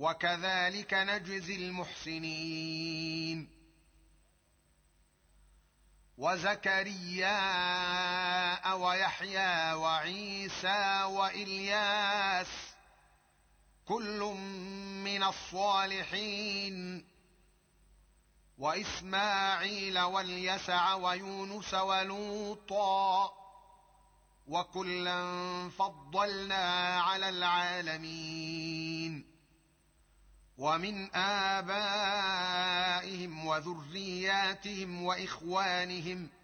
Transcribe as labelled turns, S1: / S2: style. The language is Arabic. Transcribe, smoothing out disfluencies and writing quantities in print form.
S1: وكذلك نجزي المحسنين. وزكريا ويحيى وعيسى وإلياس كل من الصالحين، وإسماعيل واليسع ويونس ولوطا وكلا فضلنا على العالمين. ومن آبائهم وذرياتهم وإخوانهم